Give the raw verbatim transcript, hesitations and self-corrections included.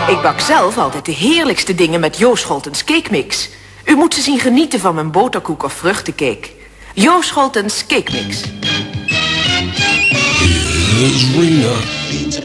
Ik bak zelf altijd de heerlijkste dingen met Jo Scholtens Cake Mix. U moet ze zien genieten van mijn boterkoek of vruchtencake. Jo Scholtens Cake Mix. Here's Rena.